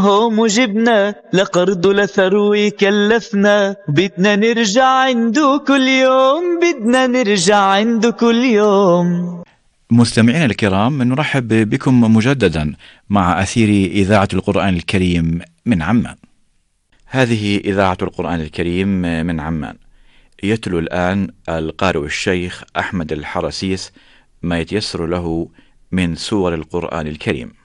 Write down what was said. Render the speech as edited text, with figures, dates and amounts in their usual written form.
هوم وجبنا لقرض لثروي كلفنا، بدنا نرجع عنده كل يوم، بدنا نرجع عنده كل يوم. مستمعينا الكرام، نرحب بكم مجددا مع أثير إذاعة القرآن الكريم من عمان. هذه إذاعة القرآن الكريم من عمان. يتلو الآن القارئ الشيخ أحمد الحرسيس ما يتيسر له من سور القرآن الكريم.